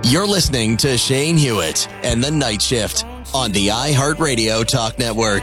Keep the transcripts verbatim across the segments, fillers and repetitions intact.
You're listening to Shane Hewitt and the Night Shift on the iHeartRadio Talk Network.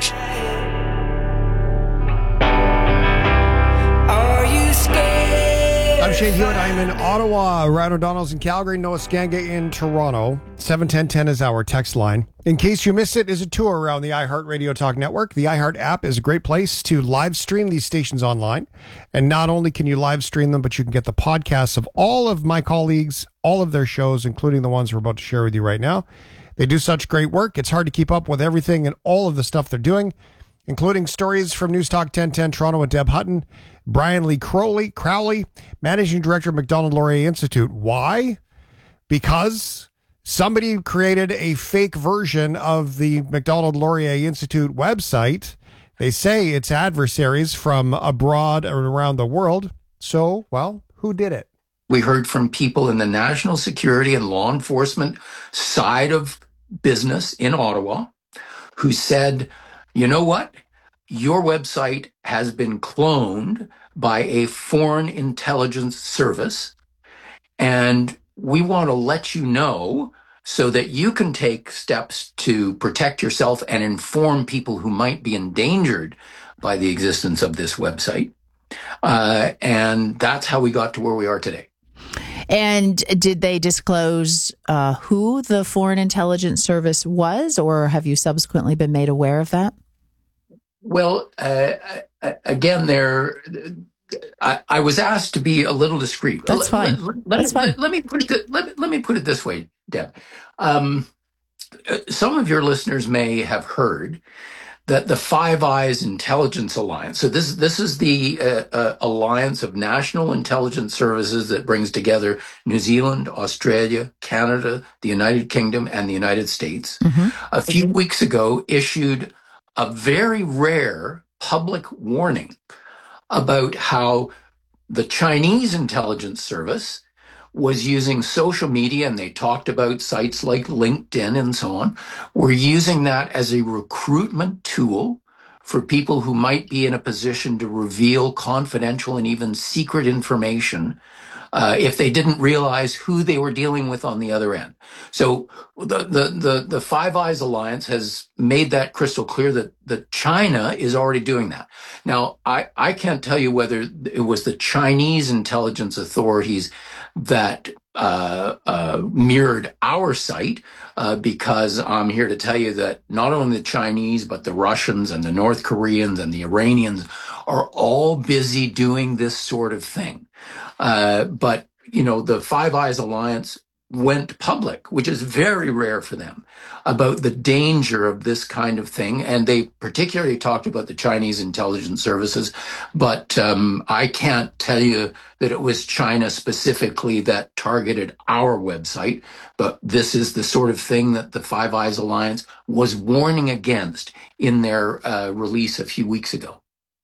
I'm Shane Hewitt. I'm in Ottawa. Ryan O'Donnell's in Calgary. Noah Skanga in Toronto. seven ten ten is our text line. In case you missed it, is a tour around the iHeartRadio Talk Network. The iHeart app is a great place to live stream these stations online. And not only can you live stream them, but you can get the podcasts of all of my colleagues, all of their shows, including the ones we're about to share with you right now. They do such great work. It's hard to keep up with everything and all of the stuff they're doing, including stories from News Talk ten ten Toronto with Deb Hutton, Brian Lee Crowley, Crowley, Managing Director of Macdonald-Laurier Institute. Why? Because somebody created a fake version of the Macdonald-Laurier Institute website. They say it's adversaries from abroad or around the world. So, well, who did it? We heard from people in the national security and law enforcement side of business in Ottawa who said, you know what? Your website has been cloned by a foreign intelligence service, and we want to let you know so that you can take steps to protect yourself and inform people who might be endangered by the existence of this website. Uh, and that's how we got to where we are today. And did they disclose uh, who the foreign intelligence service was, or have you subsequently been made aware of that? Well, uh, again, there, I, I was asked to be a little discreet. That's fine. Let, let, That's let, fine. Let me put it. Let, let me put it this way, Deb. Um, some of your listeners may have heard that the Five Eyes Intelligence Alliance. So this this is the uh, uh, alliance of national intelligence services that brings together New Zealand, Australia, Canada, the United Kingdom, and the United States. Mm-hmm. A few weeks ago, issued a very rare public warning about how the Chinese intelligence service was using social media, and they talked about sites like LinkedIn and so on, were using that as a recruitment tool for people who might be in a position to reveal confidential and even secret information uh, if they didn't realize who they were dealing with on the other end. So the, the, the, the Five Eyes Alliance has made that crystal clear that, that China is already doing that. Now, I, I can't tell you whether it was the Chinese intelligence authorities that uh, uh, mirrored our site, uh, because I'm here to tell you that not only the Chinese, but the Russians and the North Koreans and the Iranians are all busy doing this sort of thing. Uh, but, you know, the Five Eyes Alliance went public, which is very rare for them, about the danger of this kind of thing. And they particularly talked about the Chinese intelligence services. But um, I can't tell you that it was China specifically that targeted our website. But this is the sort of thing that the Five Eyes Alliance was warning against in their uh, release a few weeks ago.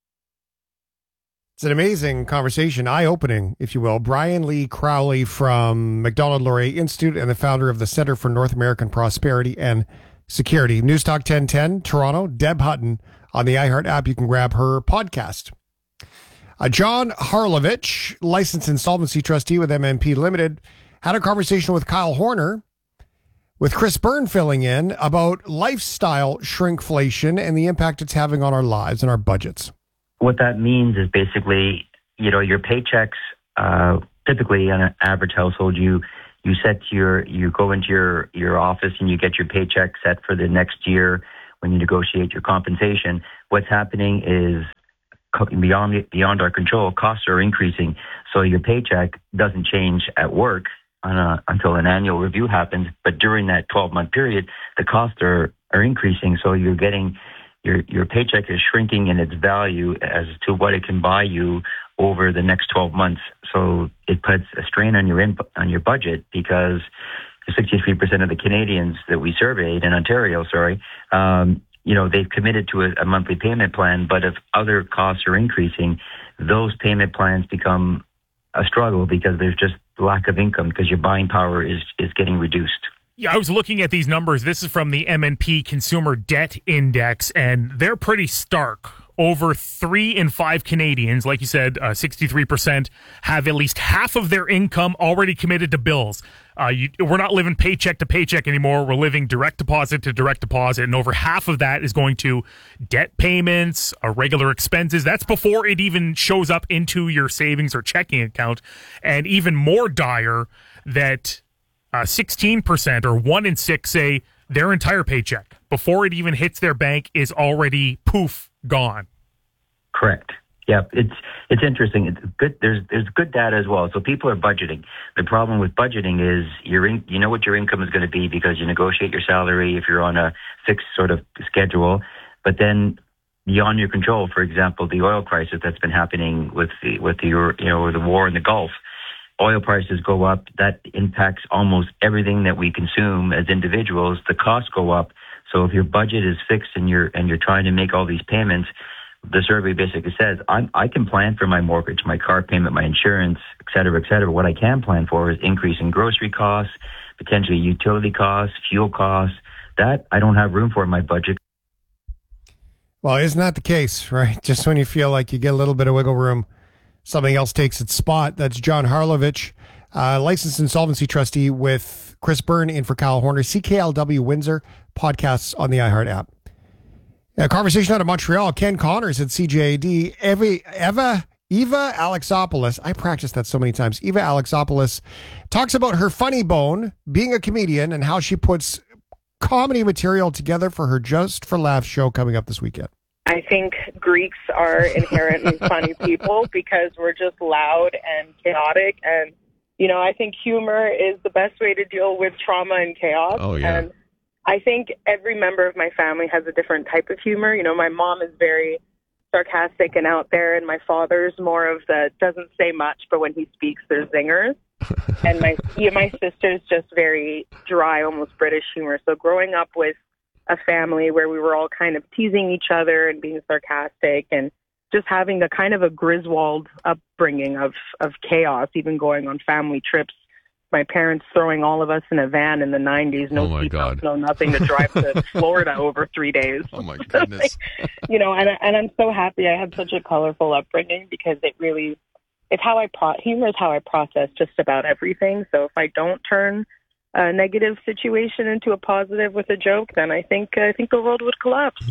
It's an amazing conversation, eye-opening, if you will. Brian Lee Crowley from Macdonald-Laurier Institute and the founder of the Center for North American Prosperity and Security. News Talk ten ten, Toronto, Deb Hutton. On the iHeart app, you can grab her podcast. Uh, John Harlovich, licensed insolvency trustee with M M P Limited, had a conversation with Kyle Horner, with Chris Byrne filling in, about lifestyle shrinkflation and the impact it's having on our lives and our budgets. What that means is basically, you know, your paychecks, uh, typically on an average household, you you set your, you go into your, your office and you get your paycheck set for the next year when you negotiate your compensation. What's happening is beyond beyond our control, costs are increasing. So your paycheck doesn't change at work on a, until an annual review happens. But during that twelve-month period, the costs are, are increasing. So you're getting... Your your paycheck is shrinking in its value as to what it can buy you over the next twelve months. So it puts a strain on your input, on your budget, because sixty-three percent of the Canadians that we surveyed in Ontario, sorry, um, you know, they've committed to a, a monthly payment plan. But if other costs are increasing, those payment plans become a struggle because there's just lack of income because your buying power is is getting reduced. Yeah, I was looking at these numbers. This is from the M and P Consumer Debt Index, and they're pretty stark over three in five Canadians, like you said, uh, sixty-three percent, have at least half of their income already committed to bills. Uh, you, we're not living paycheck to paycheck anymore. We're living direct deposit to direct deposit, and over half of that is going to debt payments, uh, regular expenses. That's before it even shows up into your savings or checking account. And even more dire, that uh, sixteen percent or one in six say their entire paycheck, before it even hits their bank, is already poof, gone. Correct. Yeah, it's it's interesting. It's good. There's there's good data as well. So people are budgeting. The problem with budgeting is you're in, you know what your income is going to be because you negotiate your salary if you're on a fixed sort of schedule. But then beyond your control, for example, the oil crisis that's been happening with the with the you know the war in the Gulf. Oil prices go up. That impacts almost everything that we consume as individuals. The costs go up. So if your budget is fixed and you're and you're trying to make all these payments, the survey basically says I'm, I can plan for my mortgage, my car payment, my insurance, et cetera, et cetera. What I can plan for is increase in grocery costs, potentially utility costs, fuel costs. That I don't have room for in my budget. Well, isn't that the case, right? Just when you feel like you get a little bit of wiggle room, something else takes its spot. That's John Harlovich, uh, licensed insolvency trustee with Chris Byrne in for Kyle Horner, C K L W Windsor, podcasts on the iHeart app. A conversation out of Montreal, Ken Connors at C J A D, Eva, Eva, Eva Alexopoulos, I practiced that so many times, Eva Alexopoulos talks about her funny bone, being a comedian, and how she puts comedy material together for her Just for Laughs show coming up this weekend. I think Greeks are inherently funny people because we're just loud and chaotic. And, you know, I think humor is the best way to deal with trauma and chaos. Oh, yeah. And I think every member of my family has a different type of humor. You know, my mom is very sarcastic and out there, and my father's more of the doesn't say much, but when he speaks, there's zingers. And my, yeah, my sister's just very dry, almost British humor. So growing up with a family where we were all kind of teasing each other and being sarcastic and just having a kind of a Griswold upbringing of, of chaos, even going on family trips. My parents throwing all of us in a van in the nineties, no Oh, my seatbelts, God. no nothing, to drive to Florida over three days. Oh, my goodness. You know, and, and I'm so happy I had such a colorful upbringing because it really, it's how I, pro- humor is how I process just about everything. So if I don't turn a negative situation into a positive with a joke, then I think I think the world would collapse.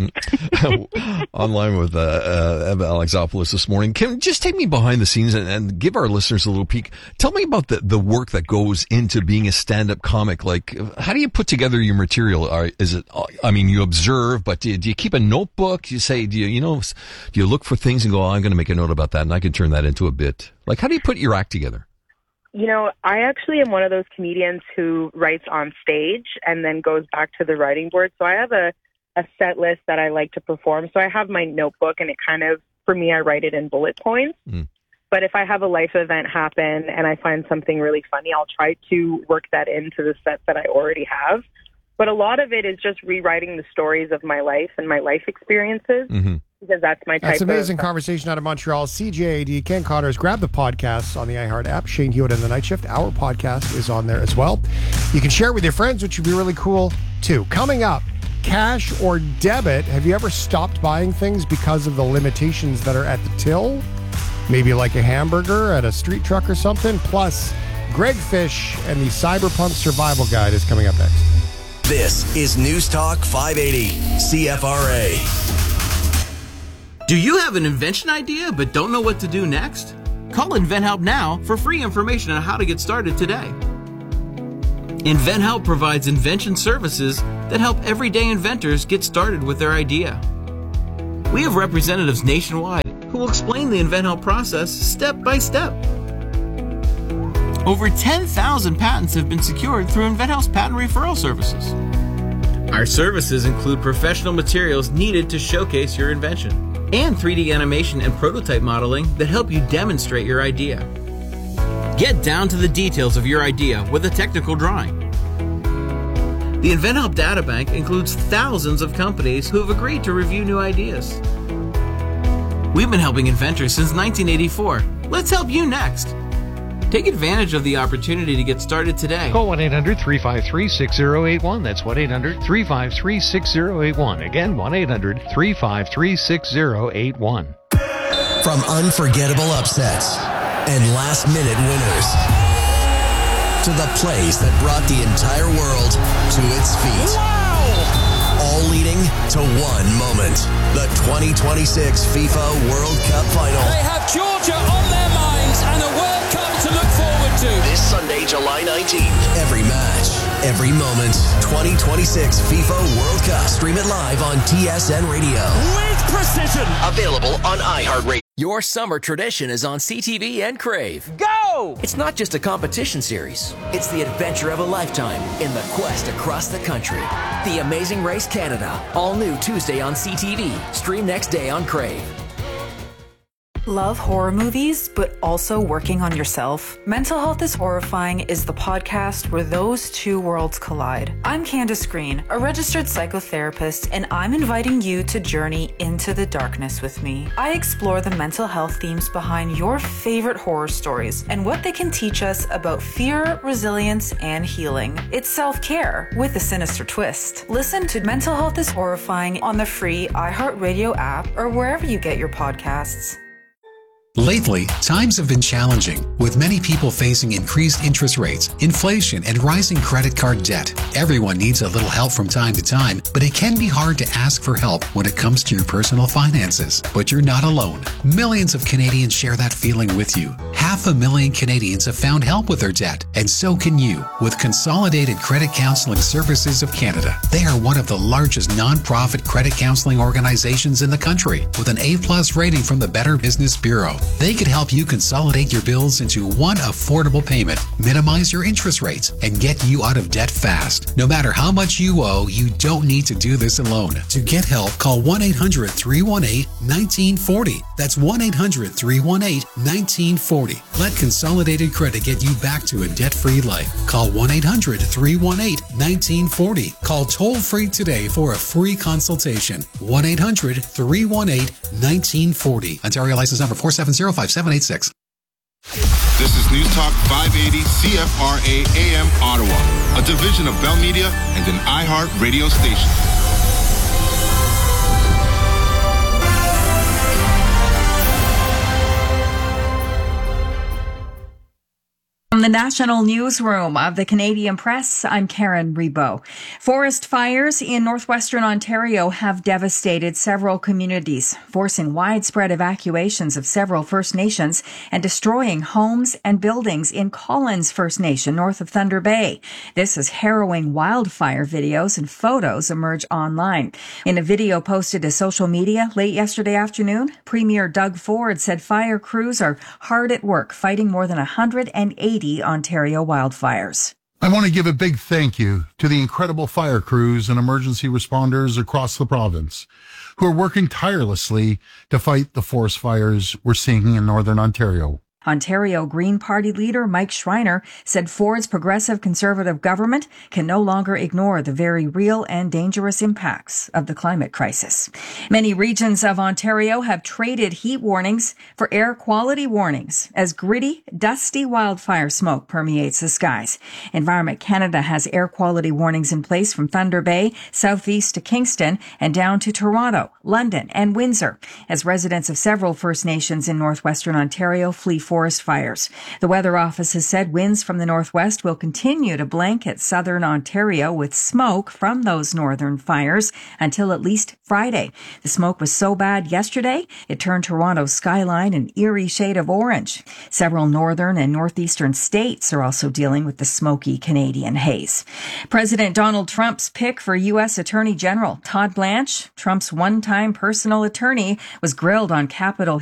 Online with uh, uh, Eva Alexopoulos this morning. Kim, just take me behind the scenes and, and give our listeners a little peek. Tell me about the, the work that goes into being a stand-up comic. Like, how do you put together your material? Are, is it? I mean, you observe, but do you, do you keep a notebook? Do you say, do you, you know, do you look for things and go, oh, I'm going to make a note about that, and I can turn that into a bit? Like, how do you put your act together? You know, I actually am one of those comedians who writes on stage and then goes back to the writing board. So I have a, a set list that I like to perform. So I have my notebook, and it kind of, for me, I write it in bullet points. Mm. But if I have a life event happen and I find something really funny, I'll try to work that into the set that I already have. But a lot of it is just rewriting the stories of my life and my life experiences. Mm-hmm. Because that's my type of... That's amazing of, conversation out of Montreal. C J A D, Ken Connors. Grab the podcasts on the iHeart app. Shane Hewitt and the Night Shift. Our podcast is on there as well. You can share it with your friends, which would be really cool, too. Coming up, cash or debit. Have you ever stopped buying things because of the limitations that are at the till? Maybe like a hamburger at a street truck or something? Plus, Greg Fish and the Cyberpunk Survival Guide is coming up next. This is News Talk five eighty, C F R A. Do you have an invention idea but don't know what to do next? Call InventHelp now for free information on how to get started today. InventHelp provides invention services that help everyday inventors get started with their idea. We have representatives nationwide who will explain the InventHelp process step by step. Over ten thousand patents have been secured through InventHelp's patent referral services. Our services include professional materials needed to showcase your invention, and three D animation and prototype modeling that help you demonstrate your idea. Get down to the details of your idea with a technical drawing. The InventHelp Databank includes thousands of companies who have agreed to review new ideas. We've been helping inventors since nineteen eighty-four. Let's help you next. Take advantage of the opportunity to get started today. Call one eight hundred three five three six zero eight one. That's one eight hundred three five three six zero eight one. Again, one eight hundred three five three six zero eight one. From unforgettable upsets and last-minute winners to the plays that brought the entire world to its feet. Wow! All leading to one moment. The twenty twenty-six FIFA World Cup Final. They have Georgia on their minds and a World Cup to look forward to. This Sunday, July nineteenth. Every match, every moment. twenty twenty-six FIFA World Cup. Stream it live on T S N Radio. With precision. Available on iHeartRadio. Your summer tradition is on C T V and Crave. Go! It's not just a competition series. It's the adventure of a lifetime in the quest across the country. The Amazing Race Canada. All new Tuesday on C T V. Stream next day on Crave. Love horror movies, but also working on yourself? Mental Health is Horrifying is the podcast where those two worlds collide. I'm Candace Green, a registered psychotherapist, and I'm inviting you to journey into the darkness with me. I explore the mental health themes behind your favorite horror stories and what they can teach us about fear, resilience, and healing. It's self-care with a sinister twist. Listen to Mental Health is Horrifying on the free iHeartRadio app or wherever you get your podcasts. Lately, times have been challenging, with many people facing increased interest rates, inflation, and rising credit card debt. Everyone needs a little help from time to time, but it can be hard to ask for help when it comes to your personal finances. But you're not alone. Millions of Canadians share that feeling with you. Half a million Canadians have found help with their debt, and so can you with Consolidated Credit Counseling Services of Canada. They are one of the largest non-profit credit counseling organizations in the country, with an A-plus rating from the Better Business Bureau. They could help you consolidate your bills into one affordable payment, minimize your interest rates, and get you out of debt fast. No matter how much you owe, you don't need to do this alone. To get help, call one eight hundred three one eight one nine four zero. That's one eight hundred three one eight one nine four zero. Let Consolidated Credit get you back to a debt-free life. Call one eight hundred three one eight one nine four zero. Call toll-free today for a free consultation. one eight hundred three one eight one nine four zero. Ontario license number four seven zero five seven eight six. This is News Talk five eighty C F R A A M Ottawa, a division of Bell Media and an iHeart radio station. From the National Newsroom of the Canadian Press, I'm Karen Rebo. Forest fires in northwestern Ontario have devastated several communities, forcing widespread evacuations of several First Nations and destroying homes and buildings in Collins First Nation north of Thunder Bay. This as harrowing wildfire videos and photos emerge online. In a video posted to social media late yesterday afternoon, Premier Doug Ford said fire crews are hard at work fighting more than one hundred eighty Ontario wildfires. I want to give a big thank you to the incredible fire crews and emergency responders across the province who are working tirelessly to fight the forest fires we're seeing in northern Ontario. Ontario Green Party leader Mike Schreiner said Ford's progressive conservative government can no longer ignore the very real and dangerous impacts of the climate crisis. Many regions of Ontario have traded heat warnings for air quality warnings as gritty, dusty wildfire smoke permeates the skies. Environment Canada has air quality warnings in place from Thunder Bay, southeast to Kingston, and down to Toronto, London, and Windsor, as residents of several First Nations in northwestern Ontario flee forest fires. The Weather Office has said winds from the northwest will continue to blanket southern Ontario with smoke from those northern fires until at least Friday. The smoke was so bad yesterday, it turned Toronto's skyline an eerie shade of orange. Several northern and northeastern states are also dealing with the smoky Canadian haze. President Donald Trump's pick for U S Attorney General Todd Blanche, Trump's one-time personal attorney, was grilled on Capitol